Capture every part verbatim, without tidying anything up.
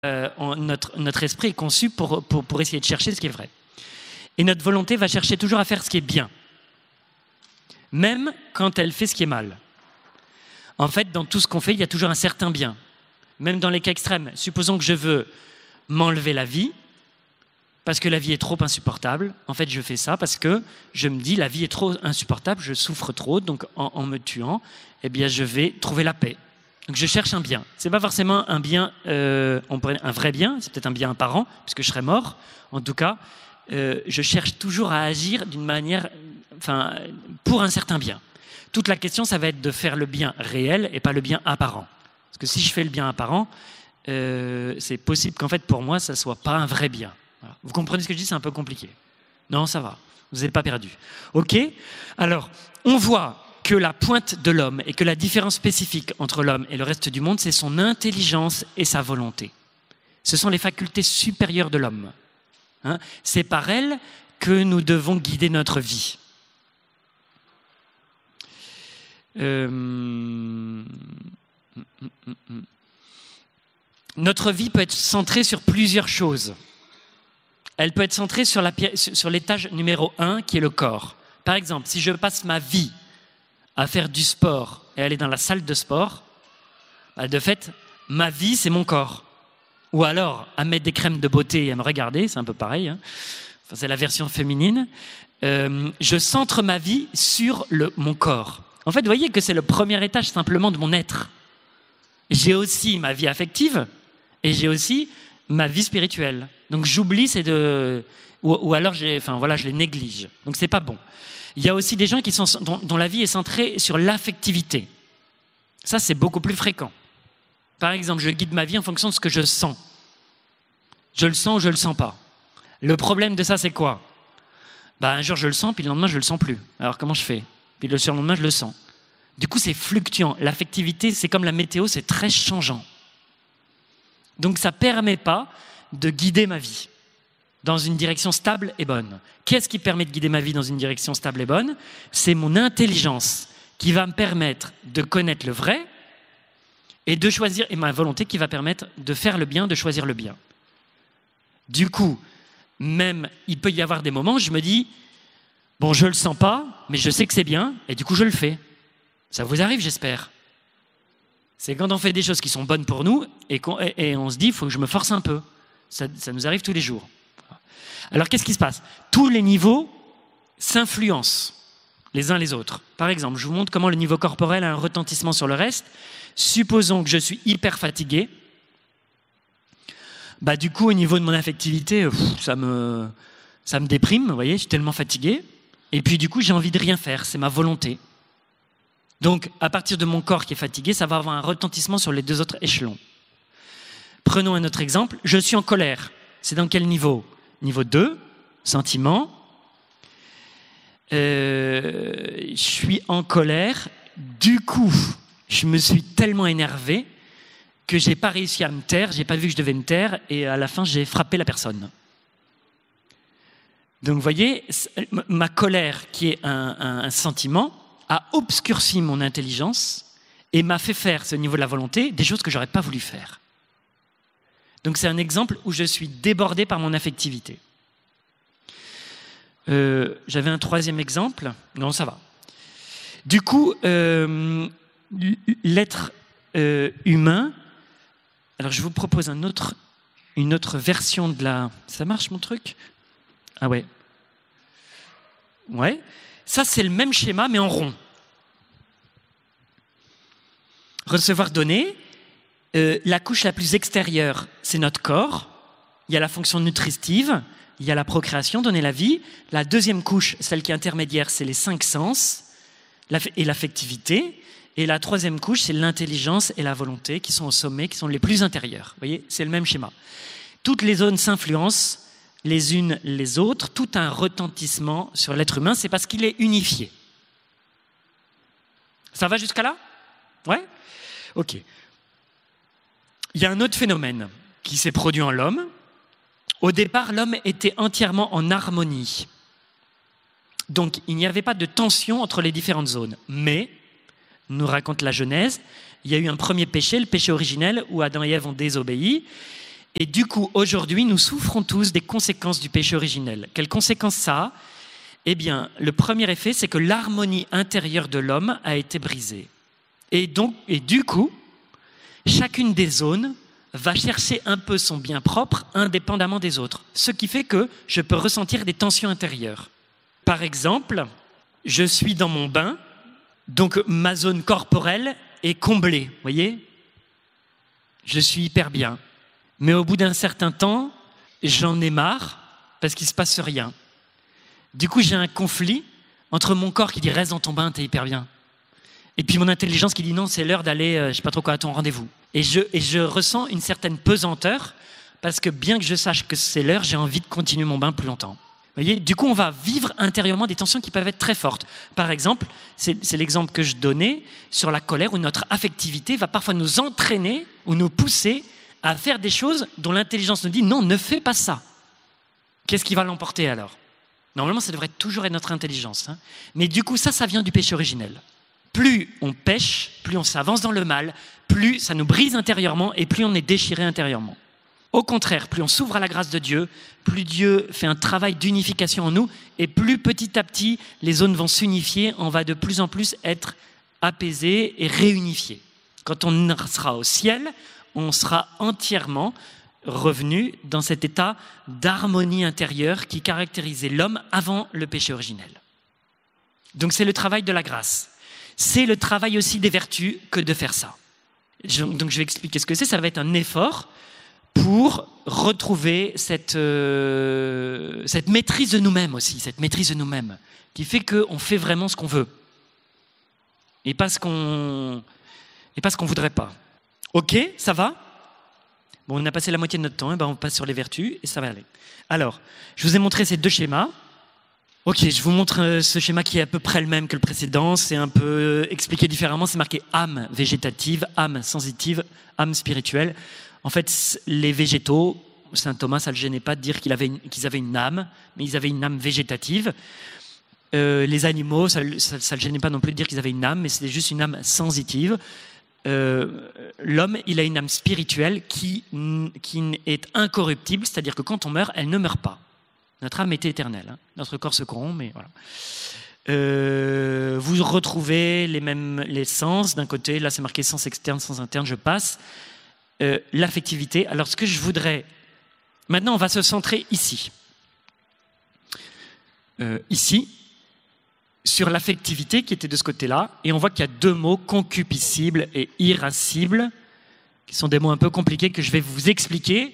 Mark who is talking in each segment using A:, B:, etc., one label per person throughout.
A: euh, on, notre, notre esprit est conçu pour, pour, pour essayer de chercher ce qui est vrai. Et notre volonté va chercher toujours à faire ce qui est bien, même quand elle fait ce qui est mal. En fait, dans tout ce qu'on fait, il y a toujours un certain bien. Même dans les cas extrêmes, supposons que je veux m'enlever la vie, parce que la vie est trop insupportable. En fait, je fais ça parce que je me dis, la vie est trop insupportable, je souffre trop, donc en, en me tuant, eh bien, je vais trouver la paix. Donc, je cherche un bien. C'est pas forcément un bien, euh, on pourrait, un vrai bien, c'est peut-être un bien apparent, puisque je serais mort. En tout cas, euh, je cherche toujours à agir d'une manière, enfin, pour un certain bien. Toute la question, ça va être de faire le bien réel et pas le bien apparent. Parce que si je fais le bien apparent, euh, c'est possible qu'en fait, pour moi, ça soit pas un vrai bien. Voilà. Vous comprenez ce que je dis? C'est un peu compliqué. Non, ça va. Vous n'êtes pas perdu. OK? Alors, on voit que la pointe de l'homme et que la différence spécifique entre l'homme et le reste du monde, c'est son intelligence et sa volonté. Ce sont les facultés supérieures de l'homme. Hein? C'est par elles que nous devons guider notre vie. Euh... Notre vie peut être centrée sur plusieurs choses. Elle peut être centrée sur, la, sur l'étage numéro un, qui est le corps. Par exemple, si je passe ma vie à faire du sport et aller dans la salle de sport, bah de fait, ma vie, c'est mon corps. Ou alors, à mettre des crèmes de beauté et à me regarder, c'est un peu pareil, hein. Enfin, c'est la version féminine. Euh, je centre ma vie sur le, mon corps. En fait, vous voyez que c'est le premier étage simplement de mon être. J'ai aussi ma vie affective et j'ai aussi ma vie spirituelle. Donc j'oublie ces deux, ou, ou alors j'ai, enfin voilà, je les néglige. Donc c'est pas bon. Il y a aussi des gens qui sont, dont, dont la vie est centrée sur l'affectivité. Ça, c'est beaucoup plus fréquent. Par exemple, je guide ma vie en fonction de ce que je sens. Je le sens ou je le sens pas. Le problème de ça, c'est quoi? Bah, un jour, je le sens, puis le lendemain, je le sens plus. Alors comment je fais? Puis le surlendemain, je le sens. Du coup, c'est fluctuant. L'affectivité, c'est comme la météo, c'est très changeant. Donc ça ne permet pas de guider ma vie dans une direction stable et bonne. Qu'est-ce qui permet de guider ma vie dans une direction stable et bonne? C'est mon intelligence qui va me permettre de connaître le vrai et de choisir, et ma volonté qui va permettre de faire le bien, de choisir le bien. Du coup, même, il peut y avoir des moments où je me dis, bon, je ne le sens pas, mais je sais que c'est bien, et du coup, je le fais. Ça vous arrive, j'espère. C'est quand on fait des choses qui sont bonnes pour nous et, qu'on, et, et on se dit, il faut que je me force un peu. Ça, ça nous arrive tous les jours. Alors, qu'est-ce qui se passe? Tous les niveaux s'influencent les uns les autres. Par exemple, je vous montre comment le niveau corporel a un retentissement sur le reste. Supposons que je suis hyper fatigué. Bah, du coup, au niveau de mon affectivité, pff, ça, me, ça me déprime, vous voyez, je suis tellement fatigué. Et puis, du coup, j'ai envie de rien faire, c'est ma volonté. Donc, à partir de mon corps qui est fatigué, ça va avoir un retentissement sur les deux autres échelons. Prenons un autre exemple. Je suis en colère. C'est dans quel niveau? Niveau deux, sentiment. Euh, je suis en colère. Du coup, je me suis tellement énervé que je n'ai pas réussi à me taire, je n'ai pas vu que je devais me taire, et à la fin, j'ai frappé la personne. Donc, vous voyez, ma colère, qui est un, un, un sentiment, a obscurci mon intelligence et m'a fait faire, ce niveau de la volonté, des choses que je n'aurais pas voulu faire. Donc c'est un exemple où je suis débordé par mon affectivité. Euh, j'avais un troisième exemple. Non, ça va. Du coup, euh, l'être euh, humain... Alors je vous propose un autre, une autre version de la... Ça marche mon truc? Ah ouais. Ouais. Ça, c'est le même schéma, mais en rond. Recevoir, donner. Euh, la couche la plus extérieure, c'est notre corps. Il y a la fonction nutritive, il y a la procréation, donner la vie. La deuxième couche, celle qui est intermédiaire, c'est les cinq sens et l'affectivité. Et la troisième couche, c'est l'intelligence et la volonté qui sont au sommet, qui sont les plus intérieures. Vous voyez, c'est le même schéma. Toutes les zones s'influencent les unes les autres, tout un retentissement sur l'être humain, c'est parce qu'il est unifié. Ça va jusqu'à là? Ouais? Ok. Il y a un autre phénomène qui s'est produit en l'homme. Au départ, l'homme était entièrement en harmonie. Donc, il n'y avait pas de tension entre les différentes zones. Mais, nous raconte la Genèse, il y a eu un premier péché, le péché originel, où Adam et Ève ont désobéi. Et du coup, aujourd'hui, nous souffrons tous des conséquences du péché originel. Quelles conséquences ça a ? Eh bien, le premier effet, c'est que l'harmonie intérieure de l'homme a été brisée. Et donc, et du coup, chacune des zones va chercher un peu son bien propre indépendamment des autres. Ce qui fait que je peux ressentir des tensions intérieures. Par exemple, je suis dans mon bain, donc ma zone corporelle est comblée, vous voyez ? Je suis hyper bien. Mais au bout d'un certain temps, j'en ai marre parce qu'il ne se passe rien. Du coup, j'ai un conflit entre mon corps qui dit « reste dans ton bain, t'es hyper bien ». Et puis mon intelligence qui dit « non, c'est l'heure d'aller, euh, je ne sais pas trop quoi, à ton rendez-vous ». Et je, et je ressens une certaine pesanteur parce que bien que je sache que c'est l'heure, j'ai envie de continuer mon bain plus longtemps. Vous voyez, du coup, on va vivre intérieurement des tensions qui peuvent être très fortes. Par exemple, c'est, c'est l'exemple que je donnais sur la colère où notre affectivité va parfois nous entraîner ou nous pousser à faire des choses dont l'intelligence nous dit « non, ne fais pas ça ». Qu'est-ce qui va l'emporter alors ? Normalement, ça devrait toujours être notre intelligence. Hein. Mais du coup, ça, ça vient du péché originel. Plus on pêche, plus on s'avance dans le mal, plus ça nous brise intérieurement et plus on est déchiré intérieurement. Au contraire, plus on s'ouvre à la grâce de Dieu, plus Dieu fait un travail d'unification en nous et plus petit à petit, les zones vont s'unifier, on va de plus en plus être apaisé et réunifié. Quand on sera au ciel, on sera entièrement revenu dans cet état d'harmonie intérieure qui caractérisait l'homme avant le péché originel. Donc c'est le travail de la grâce. C'est le travail aussi des vertus que de faire ça. Je, donc je vais expliquer ce que c'est. Ça va être un effort pour retrouver cette, euh, cette maîtrise de nous-mêmes aussi, cette maîtrise de nous-mêmes, qui fait qu'on fait vraiment ce qu'on veut et pas ce qu'on et pas ce qu'on voudrait pas. Ok, ça va ? Bon, on a passé la moitié de notre temps, et ben on passe sur les vertus et ça va aller. Alors, je vous ai montré ces deux schémas. Ok, je vous montre ce schéma qui est à peu près le même que le précédent. C'est un peu expliqué différemment. C'est marqué âme végétative, âme sensitive, âme spirituelle. En fait, les végétaux, saint Thomas, ça ne le gênait pas de dire qu'il avait une, qu'ils avaient une âme, mais ils avaient une âme végétative. Euh, les animaux, ça ne le gênait pas non plus de dire qu'ils avaient une âme, mais c'était juste une âme sensitive. Euh, l'homme, il a une âme spirituelle qui, qui est incorruptible, c'est-à-dire que quand on meurt, elle ne meurt pas. Notre âme est éternelle. Hein. Notre corps se corrompt, mais voilà. Euh, vous retrouvez les mêmes les sens. D'un côté, là c'est marqué sens externe, sens interne, je passe. Euh, l'affectivité. Alors ce que je voudrais... Maintenant, on va se centrer ici. Euh, ici, sur l'affectivité qui était de ce côté-là. Et on voit qu'il y a deux mots, concupiscible et irascible, qui sont des mots un peu compliqués que je vais vous expliquer.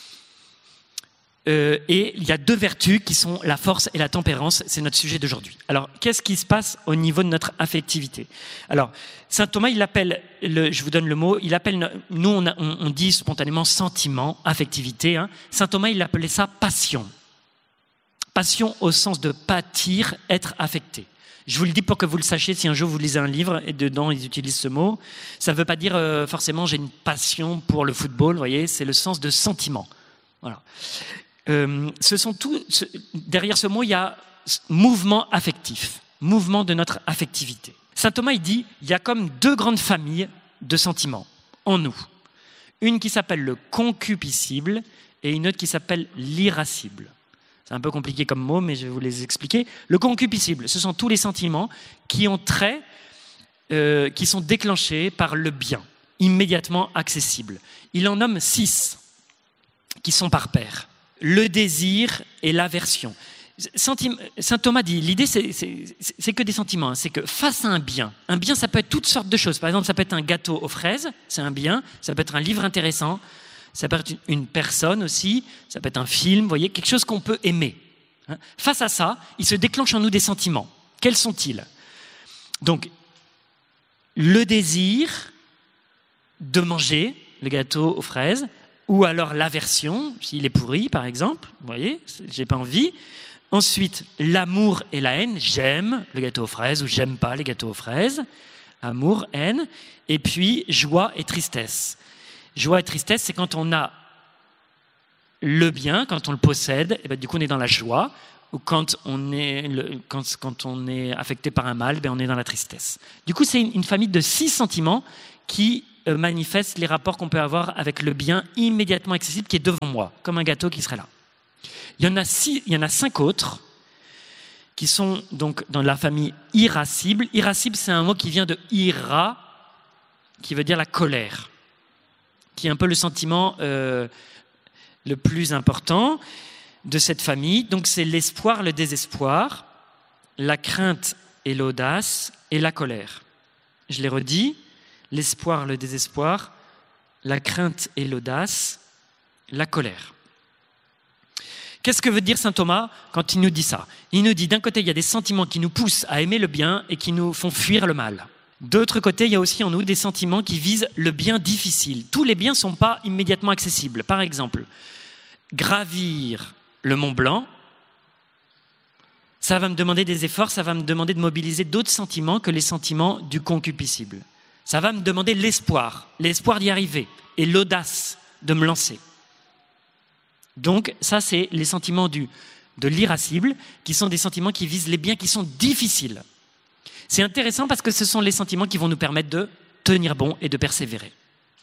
A: Euh, et il y a deux vertus qui sont la force et la tempérance, c'est notre sujet d'aujourd'hui. Alors, qu'est-ce qui se passe au niveau de notre affectivité ? Alors, saint Thomas, il appelle, le, je vous donne le mot, il appelle, nous on, a, on, on dit spontanément sentiment, affectivité. Hein. Saint Thomas, il appelait ça passion. Passion au sens de pâtir, être affecté. Je vous le dis pour que vous le sachiez, si un jour vous lisez un livre et dedans ils utilisent ce mot, ça ne veut pas dire euh, forcément j'ai une passion pour le football, vous voyez, c'est le sens de sentiment. Voilà. Euh, ce sont tout, ce, derrière ce mot, il y a mouvement affectif, mouvement de notre affectivité. Saint Thomas, il dit, il y a comme deux grandes familles de sentiments en nous. Une qui s'appelle le concupiscible et une autre qui s'appelle l'irascible. C'est un peu compliqué comme mot, mais je vais vous les expliquer. Le concupiscible, ce sont tous les sentiments qui ont trait, euh, qui sont déclenchés par le bien, immédiatement accessible. Il en nomme six qui sont par paire. Le désir et l'aversion. Saint Thomas dit, l'idée c'est, c'est, c'est que des sentiments, hein. C'est que face à un bien, un bien ça peut être toutes sortes de choses. Par exemple, ça peut être un gâteau aux fraises, c'est un bien, ça peut être un livre intéressant, ça peut être une personne aussi, ça peut être un film, vous voyez, quelque chose qu'on peut aimer. Hein. Face à ça, il se déclenche en nous des sentiments. Quels sont-ils ? Donc, le désir de manger le gâteau aux fraises, ou alors l'aversion, s'il est pourri par exemple, vous voyez, j'ai pas envie. Ensuite, l'amour et la haine, j'aime le gâteau aux fraises ou j'aime pas les gâteaux aux fraises. Amour, haine. Et puis, joie et tristesse. Joie et tristesse, c'est quand on a le bien, quand on le possède, et ben, du coup on est dans la joie, ou quand on est, le, quand, quand on est affecté par un mal, ben, on est dans la tristesse. Du coup, c'est une, une famille de six sentiments qui euh, manifeste les rapports qu'on peut avoir avec le bien immédiatement accessible qui est devant moi, comme un gâteau qui serait là. Il y en a, six, il y en a cinq autres qui sont donc dans la famille irascible. Irascible, c'est un mot qui vient de ira, qui veut dire la colère, qui est un peu le sentiment euh, le plus important de cette famille. Donc c'est l'espoir, le désespoir, la crainte et l'audace et la colère. Je les redis, l'espoir, le désespoir, la crainte et l'audace, la colère. Qu'est-ce que veut dire saint Thomas quand il nous dit ça? Il nous dit d'un côté, il y a des sentiments qui nous poussent à aimer le bien et qui nous font fuir le mal. D'autre côté, il y a aussi en nous des sentiments qui visent le bien difficile. Tous les biens ne sont pas immédiatement accessibles. Par exemple, gravir le Mont Blanc, ça va me demander des efforts, ça va me demander de mobiliser d'autres sentiments que les sentiments du concupiscible. Ça va me demander l'espoir, l'espoir d'y arriver et l'audace de me lancer. Donc ça, c'est les sentiments du, de l'irascible, qui sont des sentiments qui visent les biens qui sont difficiles. C'est intéressant parce que ce sont les sentiments qui vont nous permettre de tenir bon et de persévérer.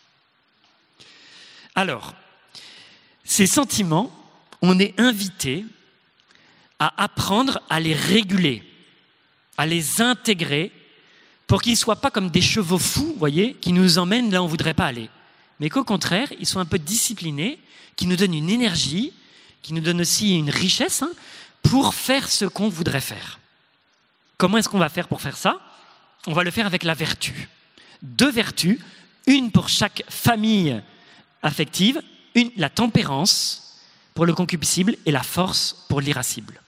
A: Alors, ces sentiments, on est invité à apprendre à les réguler, à les intégrer pour qu'ils ne soient pas comme des chevaux fous, voyez, qui nous emmènent là où on ne voudrait pas aller, mais qu'au contraire, ils soient un peu disciplinés, qui nous donnent une énergie, qui nous donnent aussi une richesse hein, pour faire ce qu'on voudrait faire. Comment est-ce qu'on va faire pour faire ça? On va le faire avec la vertu. Deux vertus, une pour chaque famille affective, une, la tempérance pour le concupiscible et la force pour l'irascible.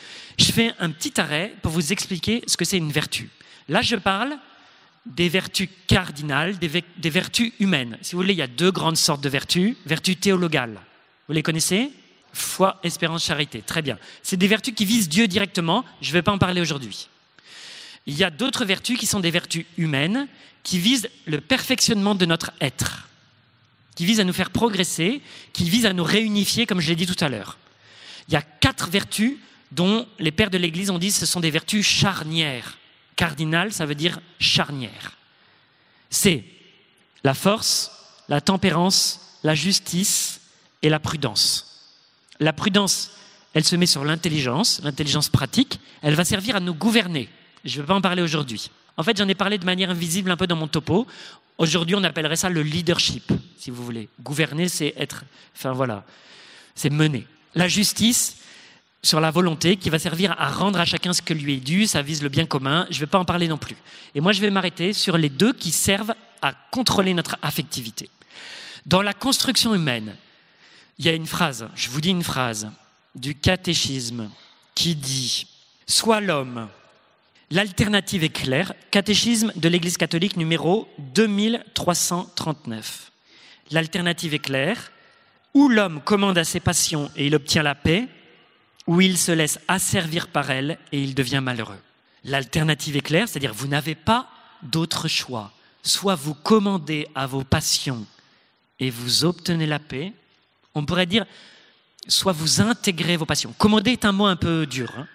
A: Je fais un petit arrêt pour vous expliquer ce que c'est une vertu. Là, je parle des vertus cardinales, des, des vertus humaines. Si vous voulez, il y a deux grandes sortes de vertus. Vertus théologales, vous les connaissez? Foi, espérance, charité. Très bien. C'est des vertus qui visent Dieu directement. Je ne vais pas en parler aujourd'hui. Il y a d'autres vertus qui sont des vertus humaines, qui visent le perfectionnement de notre être, qui visent à nous faire progresser, qui visent à nous réunifier, comme je l'ai dit tout à l'heure. Il y a quatre vertus dont les pères de l'Église ont dit que ce sont des vertus charnières. Cardinal, ça veut dire charnière. C'est la force, la tempérance, la justice et la prudence. La prudence, elle se met sur l'intelligence, l'intelligence pratique. Elle va servir à nous gouverner. Je ne vais pas en parler aujourd'hui. En fait, j'en ai parlé de manière invisible un peu dans mon topo. Aujourd'hui, on appellerait ça le leadership, si vous voulez. Gouverner, c'est être, enfin voilà, c'est mener. La justice, sur la volonté, qui va servir à rendre à chacun ce que lui est dû, ça vise le bien commun, je ne vais pas en parler non plus. Et moi, je vais m'arrêter sur les deux qui servent à contrôler notre affectivité. Dans la construction humaine, il y a une phrase, je vous dis une phrase, du catéchisme, qui dit « Soit l'homme ». L'alternative est claire, catéchisme de l'Église catholique numéro deux mille trois cent trente-neuf. L'alternative est claire, ou l'homme commande à ses passions et il obtient la paix, ou il se laisse asservir par elles et il devient malheureux. L'alternative est claire, c'est-à-dire vous n'avez pas d'autre choix. Soit vous commandez à vos passions et vous obtenez la paix, on pourrait dire, soit vous intégrez vos passions. Commander est un mot un peu dur, hein.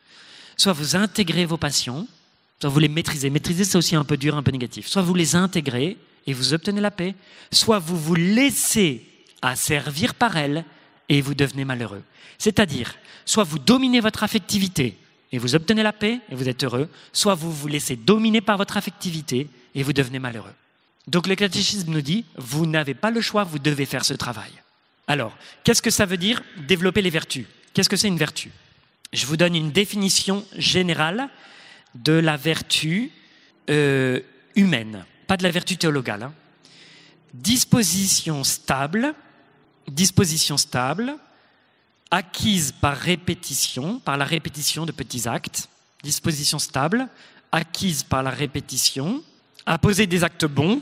A: Soit vous intégrez vos passions, soit vous les maîtrisez. Maîtriser, c'est aussi un peu dur, un peu négatif. Soit vous les intégrez et vous obtenez la paix, soit vous vous laissez asservir par elles et vous devenez malheureux. C'est-à-dire, soit vous dominez votre affectivité et vous obtenez la paix et vous êtes heureux, soit vous vous laissez dominer par votre affectivité et vous devenez malheureux. Donc le catéchisme nous dit, vous n'avez pas le choix, vous devez faire ce travail. Alors, qu'est-ce que ça veut dire développer les vertus? Qu'est-ce que c'est une vertu? Je vous donne une définition générale de la vertu euh, humaine, pas de la vertu théologale. Hein. Disposition stable, disposition stable, acquise par répétition, par la répétition de petits actes, disposition stable, acquise par la répétition, à poser des actes bons,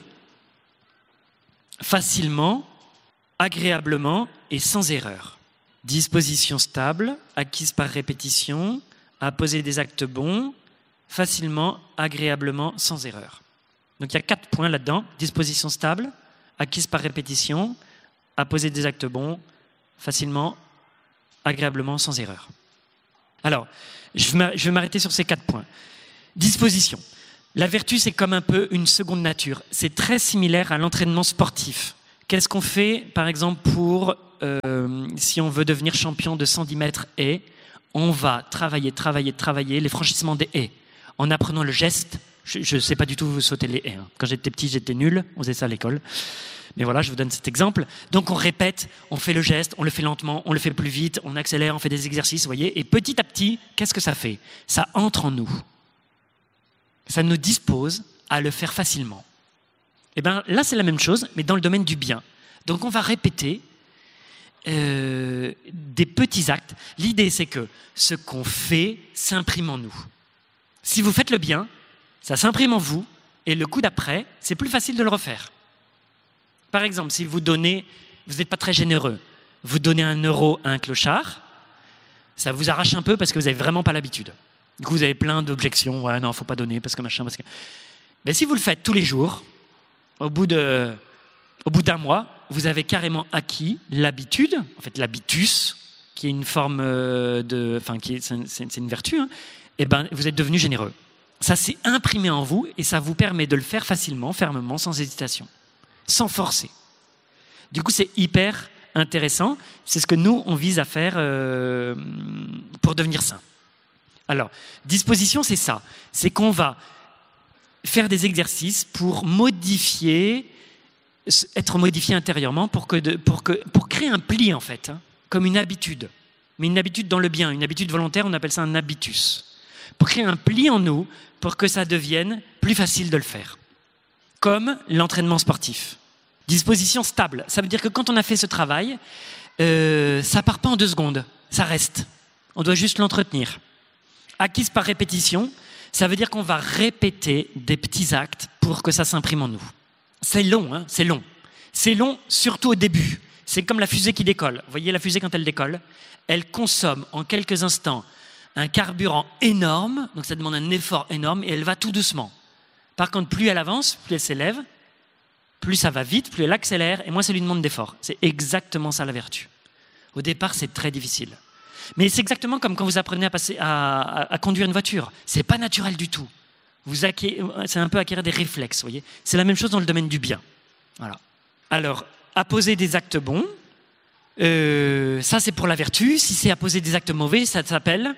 A: facilement, agréablement et sans erreur. Disposition stable, acquise par répétition, à poser des actes bons, facilement, agréablement, sans erreur. Donc il y a quatre points là-dedans. Disposition stable, acquise par répétition, à poser des actes bons, facilement, agréablement, sans erreur. Alors, je vais m'arrêter sur ces quatre points. Disposition. La vertu, c'est comme un peu une seconde nature. C'est très similaire à l'entraînement sportif. Qu'est-ce qu'on fait, par exemple, pour, euh, si on veut devenir champion de cent dix mètres haies, on va travailler, travailler, travailler les franchissements des haies, en apprenant le geste. Je ne sais pas du tout sauter les haies. Hein. Quand j'étais petit, j'étais nul, on faisait ça à l'école. Mais voilà, je vous donne cet exemple. Donc on répète, on fait le geste, on le fait lentement, on le fait plus vite, on accélère, on fait des exercices, vous voyez. Et petit à petit, qu'est-ce que ça fait? Ça entre en nous. Ça nous dispose à le faire facilement. Et bien là, c'est la même chose, mais dans le domaine du bien. Donc on va répéter euh, des petits actes. L'idée, c'est que ce qu'on fait s'imprime en nous. Si vous faites le bien, ça s'imprime en vous, et le coup d'après, c'est plus facile de le refaire. Par exemple, si vous donnez, vous n'êtes pas très généreux, vous donnez un euro à un clochard, ça vous arrache un peu parce que vous n'avez vraiment pas l'habitude. Du coup, vous avez plein d'objections. Ouais, non, faut pas donner parce que machin. Parce que... Mais si vous le faites tous les jours, au bout de, au bout d'un mois, vous avez carrément acquis l'habitude, en fait l'habitus, qui est une forme de, enfin, qui est, c'est, c'est une vertu. Hein, et ben, vous êtes devenu généreux. Ça s'est imprimé en vous et ça vous permet de le faire facilement, fermement, sans hésitation, sans forcer. Du coup, c'est hyper intéressant. C'est ce que nous on vise à faire euh, pour devenir saint. Alors, disposition, c'est ça. C'est qu'on va faire des exercices pour modifier, être modifié intérieurement pour, que de, pour, que, pour créer un pli, en fait, hein, comme une habitude. Mais une habitude dans le bien, une habitude volontaire, on appelle ça un habitus. Pour créer un pli en nous, pour que ça devienne plus facile de le faire. Comme l'entraînement sportif. Disposition stable. Ça veut dire que quand on a fait ce travail, euh, ça part pas en deux secondes. Ça reste. On doit juste l'entretenir. Acquise par répétition, ça veut dire qu'on va répéter des petits actes pour que ça s'imprime en nous. C'est long, hein, c'est long. C'est long, surtout au début. C'est comme la fusée qui décolle. Vous voyez la fusée quand elle décolle, elle consomme en quelques instants un carburant énorme, donc ça demande un effort énorme, et elle va tout doucement. Par contre, plus elle avance, plus elle s'élève, plus ça va vite, plus elle accélère, et moins ça lui demande d'effort. C'est exactement ça la vertu. Au départ, c'est très difficile. Mais c'est exactement comme quand vous apprenez à, passer, à, à, à conduire une voiture. C'est pas naturel du tout. Vous acqué... C'est un peu acquérir des réflexes, vous voyez. C'est la même chose dans le domaine du bien. Voilà. Alors, apposer des actes bons, euh, ça c'est pour la vertu. Si c'est apposer des actes mauvais, ça s'appelle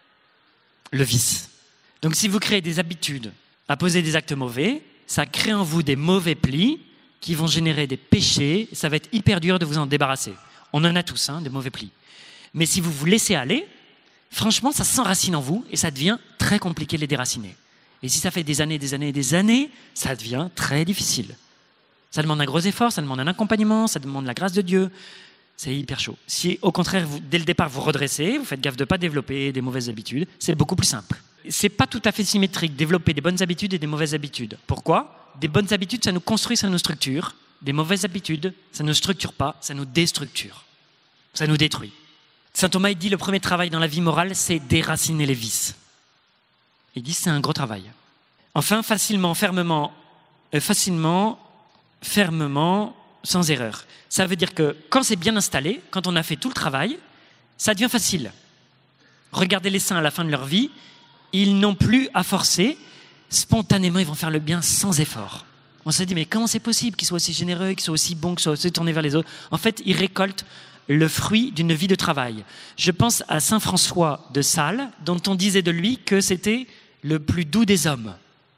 A: le vice. Donc si vous créez des habitudes, apposer des actes mauvais, ça crée en vous des mauvais plis qui vont générer des péchés. Ça va être hyper dur de vous en débarrasser. On en a tous, hein, des mauvais plis. Mais si vous vous laissez aller, franchement, ça s'enracine en vous et ça devient très compliqué de les déraciner. Et si ça fait des années, des années et des années, ça devient très difficile. Ça demande un gros effort, ça demande un accompagnement, ça demande la grâce de Dieu. C'est hyper chaud. Si au contraire, vous, dès le départ, vous redressez, vous faites gaffe de ne pas développer des mauvaises habitudes, c'est beaucoup plus simple. C'est pas tout à fait symétrique, développer des bonnes habitudes et des mauvaises habitudes. Pourquoi ? Des bonnes habitudes, ça nous construit, ça nous structure. Des mauvaises habitudes, ça ne nous structure pas, ça nous déstructure. Ça nous détruit. Saint Thomas, il dit le premier travail dans la vie morale, c'est déraciner les vices. Il dit c'est un gros travail. Enfin, facilement, fermement, euh, facilement, fermement, sans erreur. Ça veut dire que quand c'est bien installé, quand on a fait tout le travail, ça devient facile. Regardez les saints à la fin de leur vie, ils n'ont plus à forcer, spontanément ils vont faire le bien sans effort. On se dit mais comment c'est possible qu'ils soient aussi généreux, qu'ils soient aussi bons, qu'ils soient aussi tournés vers les autres ? En fait, ils récoltent le fruit d'une vie de travail. Je pense à saint François de Sales, dont on disait de lui que c'était le plus doux des hommes.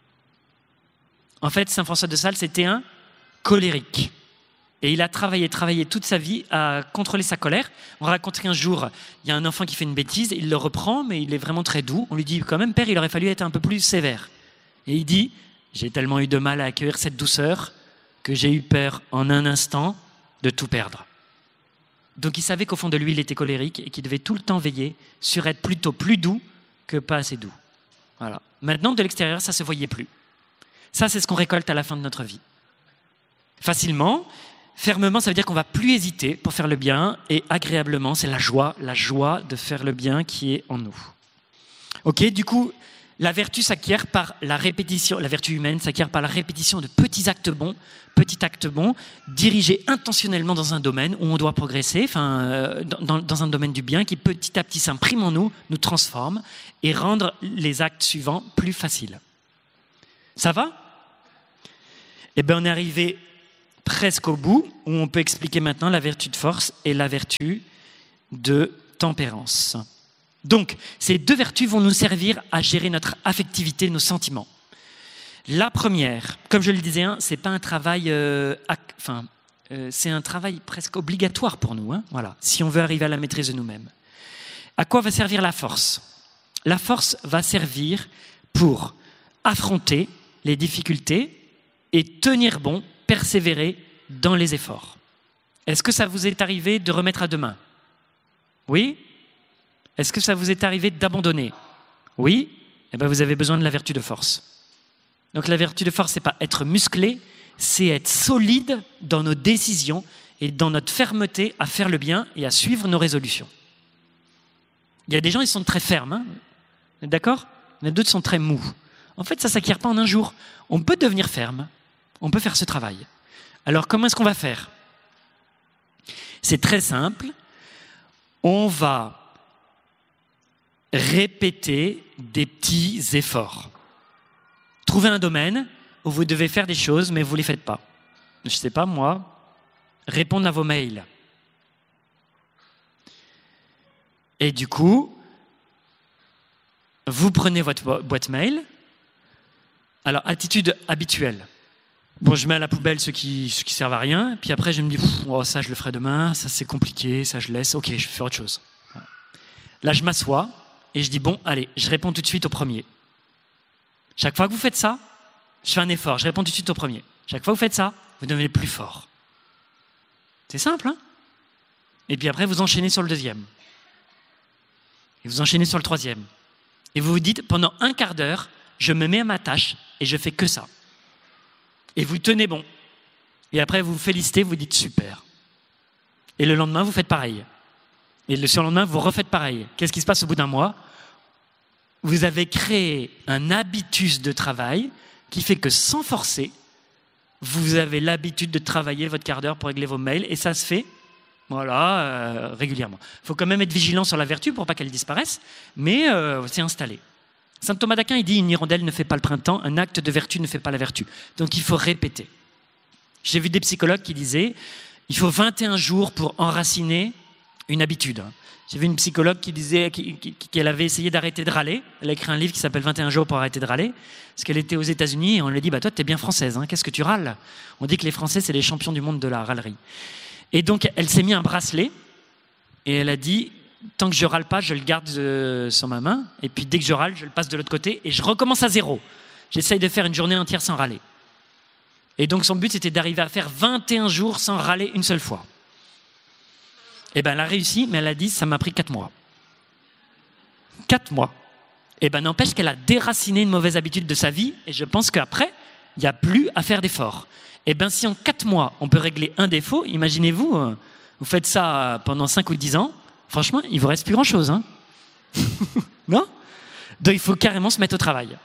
A: En fait, saint François de Sales, c'était un colérique. Et il a travaillé, travaillé toute sa vie à contrôler sa colère. On raconte qu'un jour, il y a un enfant qui fait une bêtise, il le reprend, mais il est vraiment très doux. On lui dit quand même, père, il aurait fallu être un peu plus sévère. Et il dit, j'ai tellement eu de mal à accueillir cette douceur que j'ai eu peur en un instant de tout perdre. Donc il savait qu'au fond de lui, il était colérique et qu'il devait tout le temps veiller sur être plutôt plus doux que pas assez doux. Voilà. Maintenant, de l'extérieur, ça ne se voyait plus. Ça, c'est ce qu'on récolte à la fin de notre vie. Facilement, fermement, ça veut dire qu'on ne va plus hésiter pour faire le bien, et agréablement, c'est la joie, la joie de faire le bien qui est en nous. Ok, du coup, la vertu s'acquiert par la répétition, la vertu humaine s'acquiert par la répétition de petits actes bons, petits actes bons, dirigés intentionnellement dans un domaine où on doit progresser, enfin, euh, dans, dans un domaine du bien qui petit à petit s'imprime en nous, nous transforme et rendre les actes suivants plus faciles. Ça va? Eh bien, on est arrivé presque au bout, où on peut expliquer maintenant la vertu de force et la vertu de tempérance. Donc, ces deux vertus vont nous servir à gérer notre affectivité, nos sentiments. La première, comme je le disais, hein, c'est pas un travail, euh, ac- enfin, euh, c'est un travail presque obligatoire pour nous, hein, voilà, si on veut arriver à la maîtrise de nous-mêmes. À quoi va servir la force? La force va servir pour affronter les difficultés et tenir bon, persévérer dans les efforts. Est-ce que ça vous est arrivé de remettre à demain? Oui? Est-ce que ça vous est arrivé d'abandonner? Oui? Eh bien, vous avez besoin de la vertu de force. Donc la vertu de force, c'est pas être musclé, c'est être solide dans nos décisions et dans notre fermeté à faire le bien et à suivre nos résolutions. Il y a des gens, ils sont très fermes, hein, d'accord? Mais d'autres sont très mous. En fait, ça ne s'acquiert pas en un jour. On peut devenir ferme, on peut faire ce travail. Alors comment est-ce qu'on va faire? C'est très simple. On va répéter des petits efforts. Trouvez un domaine où vous devez faire des choses, mais vous ne les faites pas. Je ne sais pas, moi, répondre à vos mails. Et du coup, vous prenez votre boîte mail. Alors, attitude habituelle. Bon, je mets à la poubelle ceux qui ne servent à rien, puis après je me dis, oh, ça je le ferai demain, ça c'est compliqué, ça je laisse, ok, je vais faire autre chose. Voilà. Là, je m'assois et je dis, bon, allez, je réponds tout de suite au premier. Chaque fois que vous faites ça, je fais un effort, je réponds tout de suite au premier. Chaque fois que vous faites ça, vous devenez plus fort. C'est simple, hein? Et puis après, vous enchaînez sur le deuxième. Et vous enchaînez sur le troisième. Et vous vous dites, pendant un quart d'heure, je me mets à ma tâche et je fais que ça. Et vous tenez bon. Et après, vous vous félicitez, vous dites super. Et le lendemain, vous faites pareil. Et le surlendemain, vous refaites pareil. Qu'est-ce qui se passe au bout d'un mois? Vous avez créé un habitus de travail qui fait que sans forcer, vous avez l'habitude de travailler votre quart d'heure pour régler vos mails. Et ça se fait, voilà, euh, régulièrement. Il faut quand même être vigilant sur la vertu pour pas qu'elle disparaisse, mais euh, c'est installé. Saint Thomas d'Aquin, il dit « Une hirondelle ne fait pas le printemps, un acte de vertu ne fait pas la vertu ». Donc il faut répéter. J'ai vu des psychologues qui disaient « Il faut vingt et un jours pour enraciner une habitude ». J'ai vu une psychologue qui disait qu'elle avait essayé d'arrêter de râler. Elle a écrit un livre qui s'appelle vingt et un jours pour arrêter de râler. Parce qu'elle était aux États-Unis et on lui a dit bah, « Toi, t'es bien française, hein, qu'est-ce que tu râles ?» On dit que les Français, c'est les champions du monde de la râlerie. Et donc, elle s'est mis un bracelet et elle a dit « Tant que je râle pas, je le garde euh, sur ma main. Et puis, dès que je râle, je le passe de l'autre côté et je recommence à zéro. J'essaye de faire une journée entière sans râler. » Et donc, son but, c'était d'arriver à faire vingt et un jours sans râler une seule fois. Eh bien, elle a réussi, mais elle a dit, ça m'a pris quatre mois. Quatre mois. Eh bien, n'empêche qu'elle a déraciné une mauvaise habitude de sa vie, et je pense qu'après, il n'y a plus à faire d'efforts. Eh bien, si en quatre mois, on peut régler un défaut, imaginez-vous, euh, vous faites ça pendant cinq ou dix ans, franchement, il ne vous reste plus grand-chose. Hein. Non? Donc, il faut carrément se mettre au travail.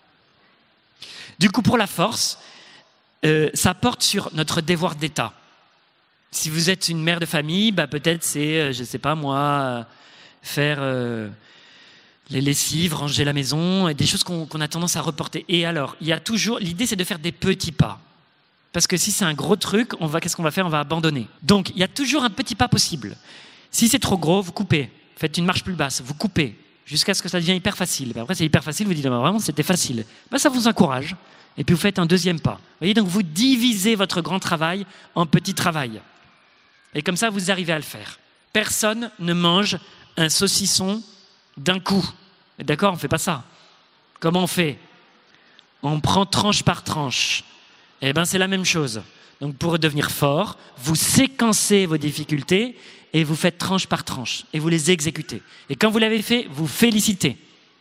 A: Du coup, pour la force, euh, ça porte sur notre devoir d'État. Si vous êtes une mère de famille, bah peut-être c'est, je ne sais pas moi, faire euh, les lessives, ranger la maison, et des choses qu'on, qu'on a tendance à reporter. Et alors, il y a toujours, l'idée c'est de faire des petits pas. Parce que si c'est un gros truc, on va, qu'est-ce qu'on va faire? On va abandonner. Donc, il y a toujours un petit pas possible. Si c'est trop gros, vous coupez. Faites une marche plus basse, vous coupez. Jusqu'à ce que ça devienne hyper facile. Après, c'est hyper facile, vous dites, ah, vraiment, c'était facile. Ben, ça vous encourage. Et puis, vous faites un deuxième pas. Vous voyez, donc vous divisez votre grand travail en petits travail. Et comme ça, vous arrivez à le faire. Personne ne mange un saucisson d'un coup. D'accord? On ne fait pas ça. Comment on fait? On prend tranche par tranche. Eh bien, c'est la même chose. Donc, pour devenir fort, vous séquencez vos difficultés et vous faites tranche par tranche. Et vous les exécutez. Et quand vous l'avez fait, vous félicitez.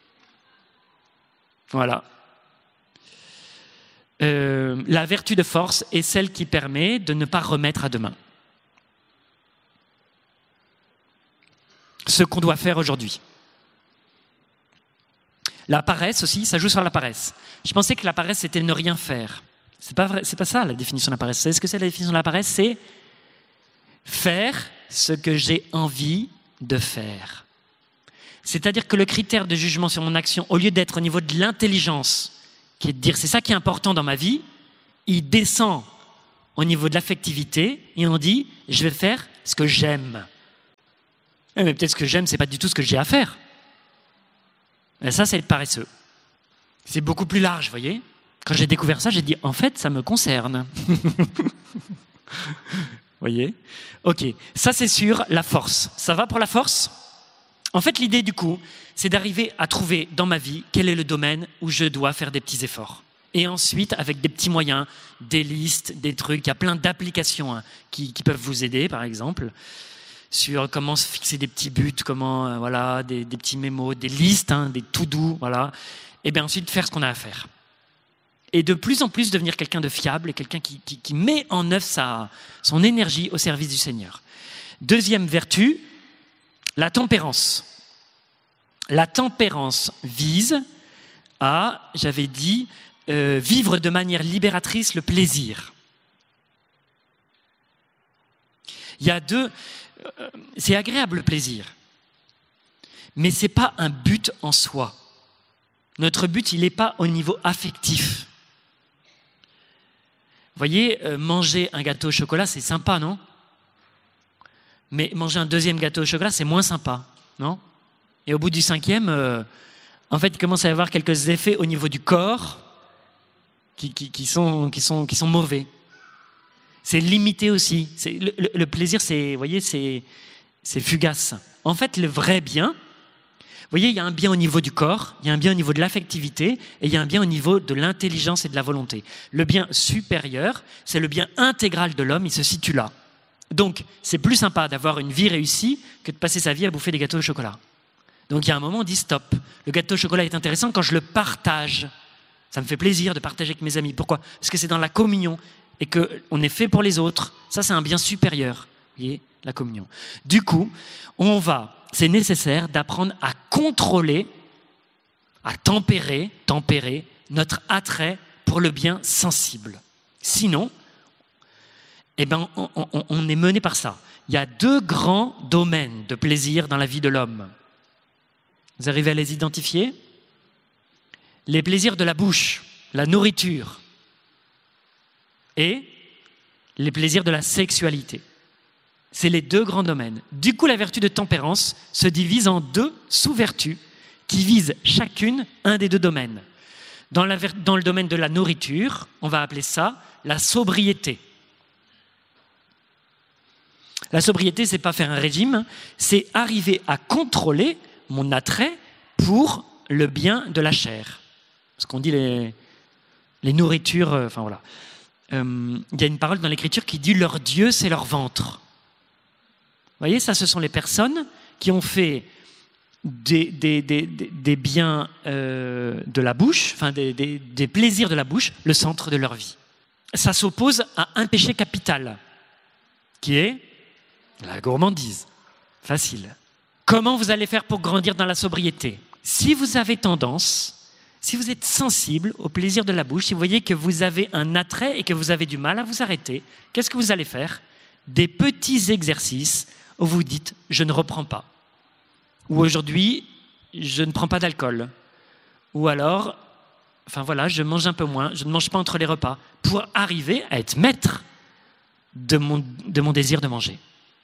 A: Voilà. Euh, la vertu de force est celle qui permet de ne pas remettre à demain ce qu'on doit faire aujourd'hui. La paresse aussi, ça joue sur la paresse. Je pensais que la paresse, c'était ne rien faire. C'est pas vrai, c'est pas ça la définition de la paresse. Vous savez ce que c'est la définition de la paresse? C'est faire ce que j'ai envie de faire. C'est-à-dire que le critère de jugement sur mon action, au lieu d'être au niveau de l'intelligence qui est de dire c'est ça qui est important dans ma vie, il descend au niveau de l'affectivité et on dit je vais faire ce que j'aime. Mais peut-être ce que j'aime, c'est pas du tout ce que j'ai à faire. Et ça, c'est être paresseux. C'est beaucoup plus large, vous voyez. Quand j'ai découvert ça, j'ai dit en fait, ça me concerne. Vous voyez? Ok, ça c'est sur la force. Ça va pour la force? En fait, l'idée du coup, c'est d'arriver à trouver dans ma vie quel est le domaine où je dois faire des petits efforts. Et ensuite, avec des petits moyens, des listes, des trucs, il y a plein d'applications hein, qui, qui peuvent vous aider, par exemple, sur comment se fixer des petits buts, comment, euh, voilà, des, des petits mémos, des listes, hein, des to-do, voilà. Et bien ensuite, faire ce qu'on a à faire. Et de plus en plus devenir quelqu'un de fiable et quelqu'un qui, qui, qui met en œuvre sa, son énergie au service du Seigneur. Deuxième vertu, la tempérance. La tempérance vise à, j'avais dit, euh, vivre de manière libératrice le plaisir. Il y a deux... Euh, c'est agréable le plaisir, mais ce n'est pas un but en soi. Notre but, il n'est pas au niveau affectif. Vous voyez, euh, manger un gâteau au chocolat, c'est sympa, non? Mais manger un deuxième gâteau au chocolat, c'est moins sympa, non? Et au bout du cinquième, euh, en fait, il commence à y avoir quelques effets au niveau du corps qui, qui, qui, sont, qui, sont, qui sont mauvais. C'est limité aussi. C'est, le, le, le plaisir, c'est, vous voyez, c'est, c'est fugace. En fait, le vrai bien, vous voyez, il y a un bien au niveau du corps, il y a un bien au niveau de l'affectivité et il y a un bien au niveau de l'intelligence et de la volonté. Le bien supérieur, c'est le bien intégral de l'homme, il se situe là. Donc, c'est plus sympa d'avoir une vie réussie que de passer sa vie à bouffer des gâteaux au chocolat. Donc, il y a un moment, on dit stop. Le gâteau au chocolat est intéressant quand je le partage. Ça me fait plaisir de partager avec mes amis. Pourquoi? Parce que c'est dans la communion et qu'on est fait pour les autres. Ça, c'est un bien supérieur. Vous voyez, la communion. Du coup, on va... c'est nécessaire d'apprendre à contrôler, à tempérer, tempérer notre attrait pour le bien sensible. Sinon, eh ben, on, on, on est mené par ça. Il y a deux grands domaines de plaisir dans la vie de l'homme. Vous arrivez à les identifier? Les plaisirs de la bouche, la nourriture, et les plaisirs de la sexualité. C'est les deux grands domaines. Du coup, la vertu de tempérance se divise en deux sous-vertus qui visent chacune un des deux domaines. Dans, la, dans le domaine de la nourriture, on va appeler ça la sobriété. La sobriété, c'est pas faire un régime, c'est arriver à contrôler mon attrait pour le bien de la chair. Ce qu'on dit les, les nourritures, euh, enfin voilà. Euh, il y a une parole dans l'Écriture qui dit « leur Dieu, c'est leur ventre ». Vous voyez, ça, ce sont les personnes qui ont fait des, des, des, des biens euh, de la bouche, enfin des, des, des plaisirs de la bouche, le centre de leur vie. Ça s'oppose à un péché capital, qui est la gourmandise. Facile. Comment vous allez faire pour grandir dans la sobriété? Si vous avez tendance, si vous êtes sensible au plaisir de la bouche, si vous voyez que vous avez un attrait et que vous avez du mal à vous arrêter, qu'est-ce que vous allez faire? Des petits exercices où vous dites « je ne reprends pas ». Ou aujourd'hui, je ne prends pas d'alcool. Ou alors, enfin voilà, je mange un peu moins, je ne mange pas entre les repas, pour arriver à être maître de mon, de mon désir de manger.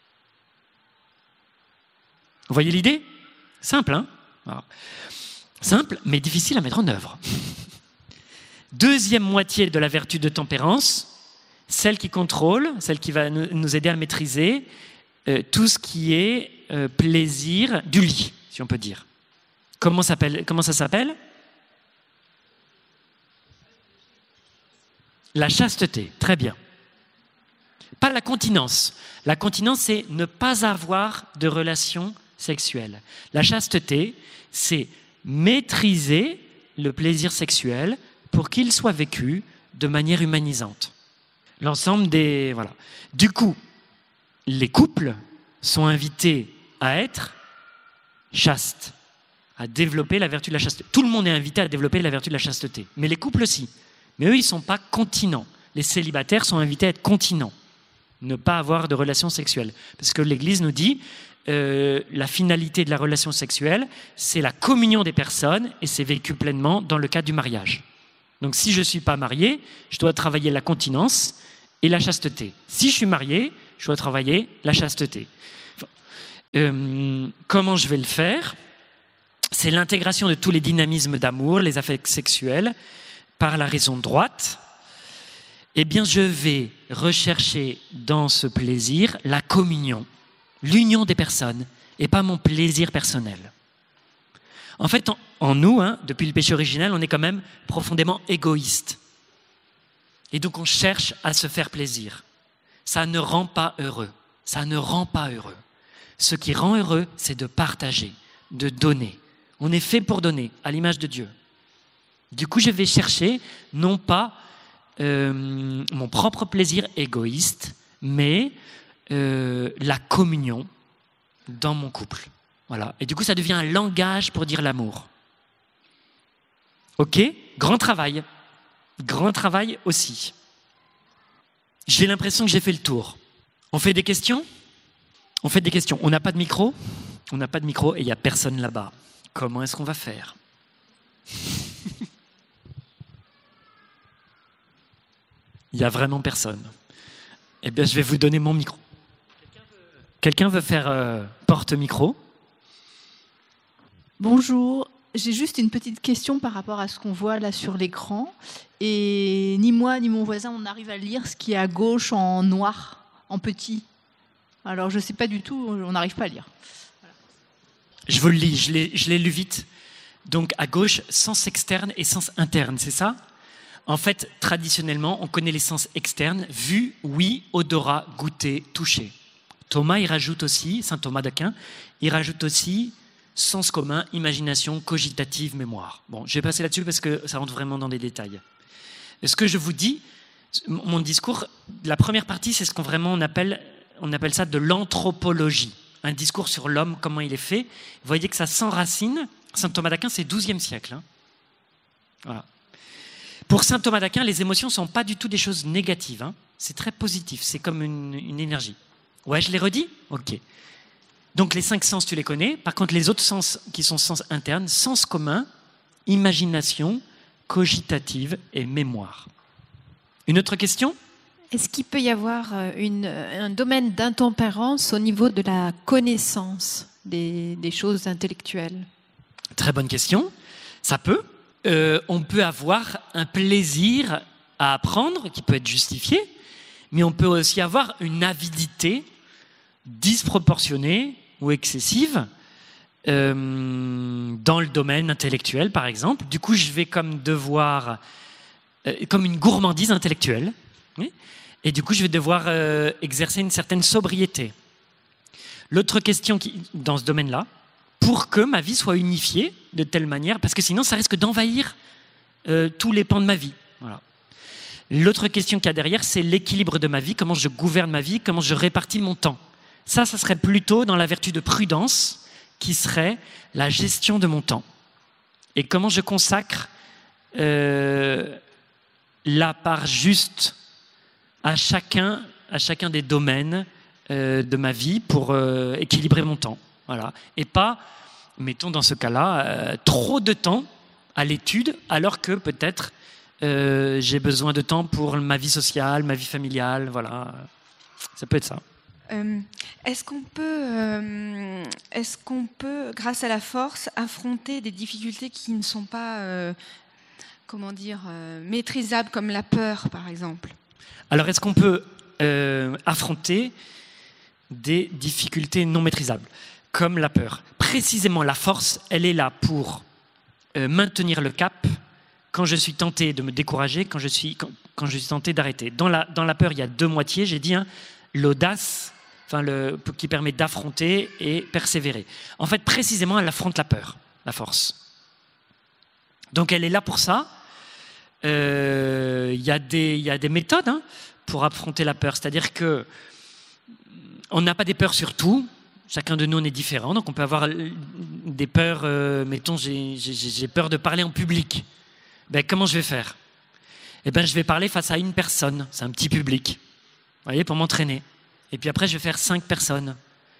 A: Vous voyez l'idée? Simple, hein? Alors, simple, mais difficile à mettre en œuvre. Deuxième moitié de la vertu de tempérance, celle qui contrôle, celle qui va nous aider à maîtriser euh, tout ce qui est euh, plaisir du lit, si on peut dire. Comment, s'appelle, comment ça s'appelle? La chasteté, très bien. Pas la continence. La continence, c'est ne pas avoir de relations sexuelles. La chasteté, c'est maîtriser le plaisir sexuel pour qu'il soit vécu de manière humanisante. L'ensemble des... Voilà. Du coup, les couples sont invités à être chastes, à développer la vertu de la chasteté. Tout le monde est invité à développer la vertu de la chasteté, mais les couples aussi. Mais eux, ils ne sont pas continents. Les célibataires sont invités à être continents, ne pas avoir de relations sexuelles. Parce que l'Église nous dit, euh, la finalité de la relation sexuelle, c'est la communion des personnes et c'est vécu pleinement dans le cadre du mariage. Donc si je ne suis pas marié, je dois travailler la continence et la chasteté. Si je suis marié, je dois travailler la chasteté. Enfin, euh, comment je vais le faire ? C'est l'intégration de tous les dynamismes d'amour, les affects sexuels, par la raison droite. Eh bien, je vais rechercher dans ce plaisir la communion, l'union des personnes, et pas mon plaisir personnel. En fait, en, en nous, hein, depuis le péché originel, on est quand même profondément égoïste. Et donc, on cherche à se faire plaisir. Ça ne rend pas heureux. Ça ne rend pas heureux. Ce qui rend heureux, c'est de partager, de donner. On est fait pour donner, à l'image de Dieu. Du coup, je vais chercher, non pas euh, mon propre plaisir égoïste, mais euh, la communion dans mon couple. Voilà. Et du coup, ça devient un langage pour dire l'amour. Ok ? Grand travail. Grand travail aussi. J'ai l'impression que j'ai fait le tour. On fait des questions ? On fait des questions. On n'a pas de micro ? On n'a pas de micro et il n'y a personne là-bas. Comment est-ce qu'on va faire ? Il n'y a vraiment personne. Eh bien, je vais vous donner mon micro. Quelqu'un veut faire euh, porte-micro ?
B: Bonjour, j'ai juste une petite question par rapport à ce qu'on voit là sur l'écran. Et ni moi ni mon voisin, on arrive à lire ce qui est à gauche en noir, en petit. Alors je ne sais pas du tout, on n'arrive pas à lire. Voilà.
A: Je vous le lis, je l'ai, je l'ai lu vite. Donc à gauche, sens externe et sens interne, c'est ça ? En fait, traditionnellement, on connaît les sens externes, vue, ouïe, odorat, goûter, toucher. Thomas, il rajoute aussi, saint Thomas d'Aquin, il rajoute aussi sens commun, imagination, cogitative, mémoire. Bon, je vais passer là-dessus parce que ça rentre vraiment dans des détails. Ce que je vous dis, mon discours, la première partie, c'est ce qu'on vraiment on appelle, on appelle ça de l'anthropologie. Un discours sur l'homme, comment il est fait. Vous voyez que ça s'enracine. Saint Thomas d'Aquin, c'est douzième siècle. Hein. Voilà. Pour saint Thomas d'Aquin, les émotions ne sont pas du tout des choses négatives. Hein. C'est très positif, c'est comme une, une énergie. Ouais, je l'ai redit ? Ok. Donc les cinq sens, tu les connais. Par contre, les autres sens qui sont sens internes, sens commun, imagination, cogitative et mémoire. Une autre question ?
C: Est-ce qu'il peut y avoir une, un domaine d'intempérance au niveau de la connaissance des, des choses intellectuelles ?
A: Très bonne question. Ça peut. Euh, on peut avoir un plaisir à apprendre qui peut être justifié, mais on peut aussi avoir une avidité disproportionnée ou excessive euh, dans le domaine intellectuel, par exemple. Du coup, je vais comme devoir, euh, comme une gourmandise intellectuelle, oui, et du coup, je vais devoir euh, exercer une certaine sobriété. L'autre question qui, dans ce domaine-là, pour que ma vie soit unifiée de telle manière, parce que sinon, ça risque d'envahir euh, tous les pans de ma vie. Voilà. L'autre question qu'il y a derrière, c'est l'équilibre de ma vie, comment je gouverne ma vie, comment je répartis mon temps. Ça, ça serait plutôt dans la vertu de prudence, qui serait la gestion de mon temps. Et comment je consacre euh, la part juste à chacun, à chacun des domaines euh, de ma vie pour euh, équilibrer mon temps. Voilà. Et pas, mettons dans ce cas-là, euh, trop de temps à l'étude, alors que peut-être euh, j'ai besoin de temps pour ma vie sociale, ma vie familiale. Voilà. Ça peut être ça.
D: Euh, est-ce qu'on peut, euh, est-ce qu'on peut, grâce à la force, affronter des difficultés qui ne sont pas, euh, comment dire, euh, maîtrisables, comme la peur, par exemple ?
A: Alors, est-ce qu'on peut euh, affronter des difficultés non maîtrisables, comme la peur ? Précisément, la force, elle est là pour euh, maintenir le cap quand je suis tenté de me décourager, quand je suis, quand, quand je suis tenté d'arrêter. Dans la, dans la peur, il y a deux moitiés, j'ai dit, hein, l'audace, enfin le, qui permet d'affronter et persévérer. En fait, précisément, elle affronte la peur, la force. Donc, elle est là pour ça. Il euh, y, y a des méthodes hein, pour affronter la peur. C'est-à-dire que on n'a pas des peurs sur tout. Chacun de nous, on est différent. Donc, on peut avoir des peurs. Euh, mettons, j'ai, j'ai, j'ai peur de parler en public. Ben, comment je vais faire ? Eh ben, je vais parler face à une personne. C'est un petit public. Vous voyez, pour m'entraîner. Et puis après, je vais faire cinq personnes.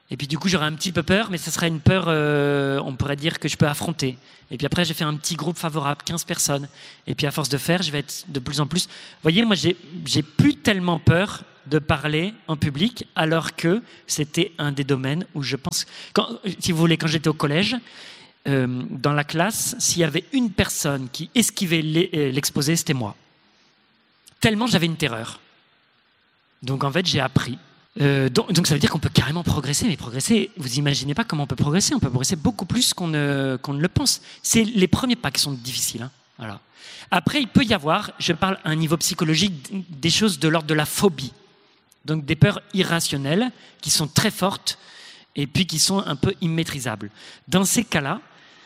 A: Et puis du coup, j'aurai un petit peu peur, mais ce sera une peur, euh, on pourrait dire, que je peux affronter. Et puis après, j'ai fait un petit groupe favorable, quinze personnes. Et puis à force de faire, je vais être de plus en plus... Vous voyez, moi, j'ai, j'ai plus tellement peur de parler en public, alors que c'était un des domaines où je pense... Quand, si vous voulez, quand j'étais au collège, euh, dans la classe, s'il y avait une personne qui esquivait l'exposé, c'était moi. Tellement j'avais une terreur. Donc en fait, j'ai appris. Euh, donc, donc ça veut dire qu'on peut carrément progresser, mais progresser, vous imaginez pas comment on peut progresser, on peut progresser beaucoup plus qu'on ne, qu'on ne le pense. C'est les premiers pas qui sont difficiles. Hein. Voilà. Après, il peut y avoir, je parle à un niveau psychologique, des choses de l'ordre de la phobie. Donc des peurs irrationnelles qui sont très fortes et puis qui sont un peu immaîtrisables. Dans ces cas-là,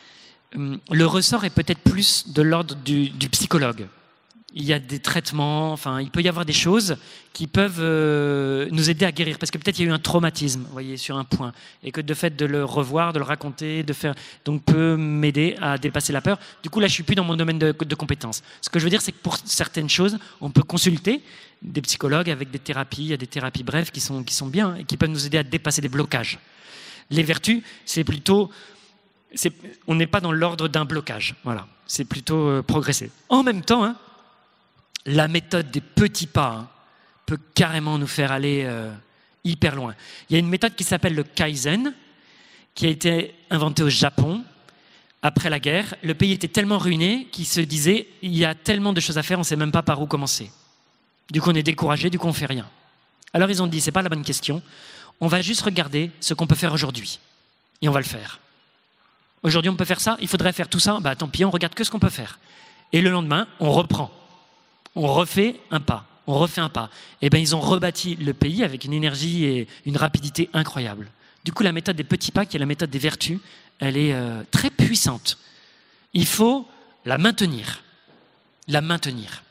A: le ressort est peut-être plus de l'ordre du, du psychologue. Il y a des traitements, enfin, il peut y avoir des choses qui peuvent euh, nous aider à guérir. Parce que peut-être il y a eu un traumatisme, vous voyez, sur un point. Et que de fait de le revoir, de le raconter, de faire, donc peut m'aider à dépasser la peur. Du coup, là, je suis plus dans mon domaine de, de compétences. Ce que je veux dire, c'est que pour certaines choses, on peut consulter des psychologues avec des thérapies, il y a des thérapies brèves qui sont, qui sont bien et qui peuvent nous aider à dépasser des blocages. Les vertus, c'est plutôt... C'est, on n'est pas dans l'ordre d'un blocage, voilà. C'est plutôt euh, progresser. En même temps, hein, la méthode des petits pas hein, peut carrément nous faire aller euh, hyper loin. Il y a une méthode qui s'appelle le Kaizen, qui a été inventée au Japon après la guerre. Le pays était tellement ruiné qu'il se disait il y a tellement de choses à faire, on ne sait même pas par où commencer. Du coup, on est découragé, du coup, on ne fait rien. Alors, ils ont dit c'est pas la bonne question. On va juste regarder ce qu'on peut faire aujourd'hui. Et on va le faire. Aujourd'hui, on peut faire ça, il faudrait faire tout ça. Bah, tant pis, on regarde que ce qu'on peut faire. Et le lendemain, on reprend. On refait un pas, on refait un pas. Et bien, ils ont rebâti le pays avec une énergie et une rapidité incroyables. Du coup, la méthode des petits pas, qui est la méthode des vertus, elle est euh, très puissante. Il faut la maintenir. La maintenir.